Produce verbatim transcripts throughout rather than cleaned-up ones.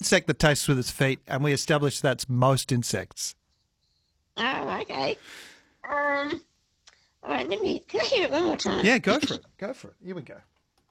insect that tastes with its feet, and we established that's most insects. Oh, okay. Um, all right, let me, can I hear it one more time? Yeah, go for it. Go for it. Here we go.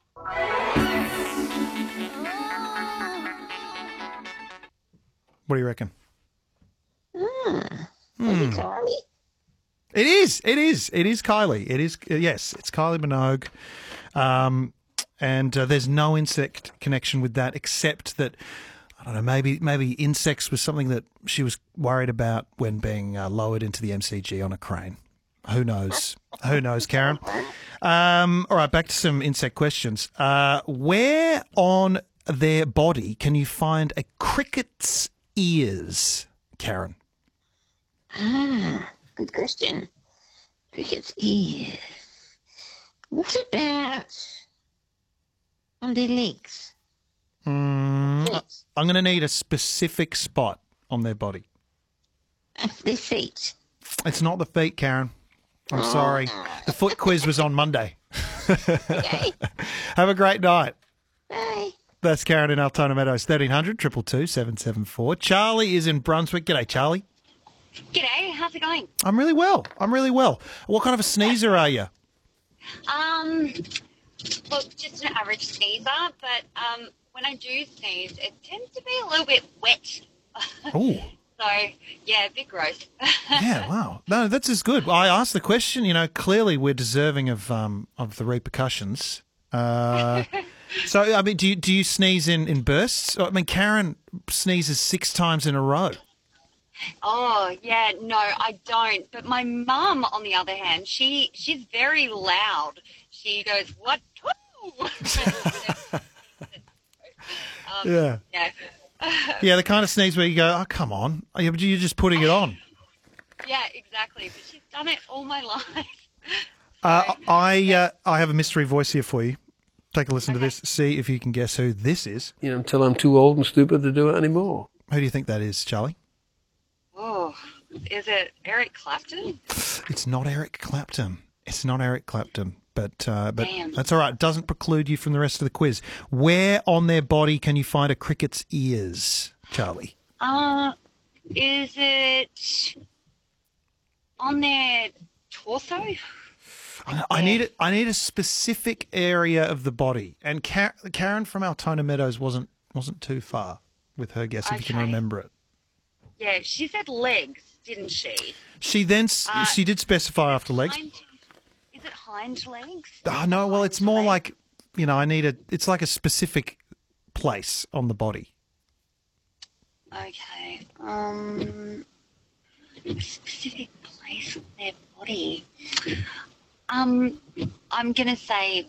What do you reckon? Ah, is it Kylie? It is. It is. It is Kylie. It is. Yes, it's Kylie Minogue. Um, and uh, there's no insect connection with that, except that I don't know. Maybe maybe insects was something that she was worried about when being uh, lowered into the M C G on a crane. Who knows? Who knows, Karen? Um, all right, back to some insect questions. Uh, where on their body can you find a cricket's ears, Karen? Ah, good question. Cricket's ears. What about on their legs? Mm, Feet. I'm going to need a specific spot on their body. Uh, their feet. It's not the feet, Karen. I'm sorry. The foot quiz was on Monday. Okay. Have a great night. Bye. That's Karen in Altona Meadows, thirteen hundred, two two two, seven seven four. Charlie is in Brunswick. G'day, Charlie. G'day, how's it going? I'm really well. I'm really well. What kind of a sneezer are you? Um, look, just an average sneezer, but um, when I do sneeze, it tends to be a little bit wet. Oh. So, yeah, a bit gross. Yeah, wow. No, that's as good. I asked the question, you know, clearly we're deserving of um of the repercussions. Uh, so, I mean, do you, do you sneeze in, in bursts? I mean, Karen sneezes six times in a row. Oh, yeah, no, I don't. But my mum, on the other hand, she she's very loud. She goes, what? um, Yeah. Yeah. Yeah, the kind of sneeze where you go, oh, come on. Oh, yeah, but you're just putting it on. Yeah, exactly. But she's done it all my life. Uh, I uh, I have a mystery voice here for you. Take a listen Okay. to this. See if you can guess who this is. You know, until I'm too old and stupid to do it anymore. Who do you think that is, Charlie? Oh, is it Eric Clapton? It's not Eric Clapton. It's not Eric Clapton. But uh, but Damn. that's all right. It doesn't preclude you from the rest of the quiz. Where on their body can you find a cricket's ears, Charlie? Uh, is it on their torso? I, I need it. I need a specific area of the body. And Ka- Karen from Altona Meadows wasn't wasn't too far with her guess, if you can Okay. remember it. Yeah, she said legs, didn't she? She then s Uh, she did specify after legs. Hind, is it hind legs? Oh, no, well, it's Hind more legs? like, you know, I need a, it's like a specific place on the body. Okay. Um, a specific place on their body. Um, I'm gonna say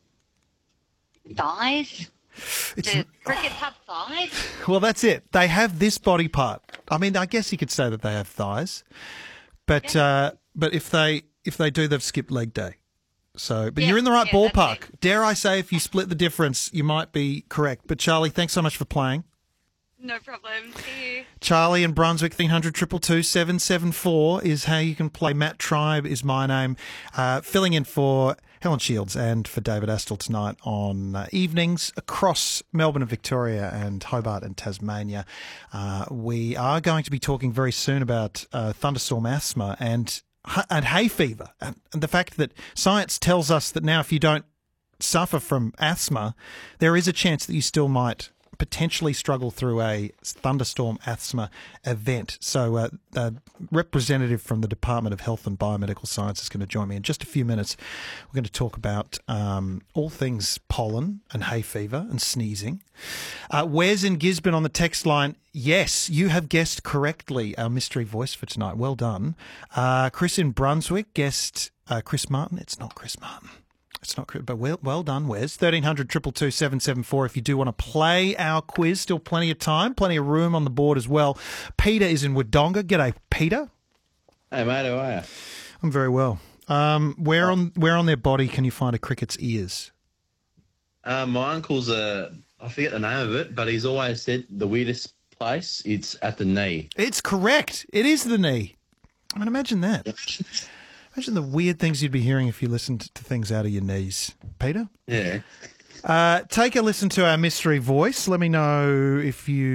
thighs. It's, Do crickets have thighs? well, that's it. They have this body part. I mean, I guess you could say that they have thighs, but uh, but if they if they do, they've skipped leg day. So, but Yeah, you're in the right yeah, that's ballpark. Dare I say, if you split the difference, you might be correct. But Charlie, thanks so much for playing. No problem. See you. Charlie in Brunswick, one hundred, two two two, seven seven four is how you can play. Matt Tribe is my name. Uh, filling in for Helen Shields and for David Astle tonight on uh, evenings across Melbourne and Victoria and Hobart and Tasmania. Uh, we are going to be talking very soon about uh, thunderstorm asthma and, and hay fever, and, and the fact that science tells us that now if you don't suffer from asthma, there is a chance that you still might potentially struggle through a thunderstorm asthma event. So uh, a representative from the Department of Health and Biomedical Science is going to join me in just a few minutes. We're going to talk about um, all things pollen and hay fever and sneezing. Uh, Wes in Gisborne on the text line. Yes, you have guessed correctly our mystery voice for tonight. Well done. Uh, Chris in Brunswick guessed uh, Chris Martin. It's not Chris Martin. It's not, but well, well done, Wes. thirteen hundred, two two two, seven seven four if you do want to play our quiz. Still plenty of time, plenty of room on the board as well. Peter is in Wodonga. G'day, Peter. Hey, mate, how are you? I'm very well. Um, where on where on their body can you find a cricket's ears? Uh, my uncle's a, I forget the name of it, but he's always said the weirdest place, it's at the knee. It's correct. It is the knee. I mean, imagine that. Imagine the weird things you'd be hearing if you listened to things out of your knees. Peter? Yeah. Uh, take a listen to our mystery voice. Let me know if you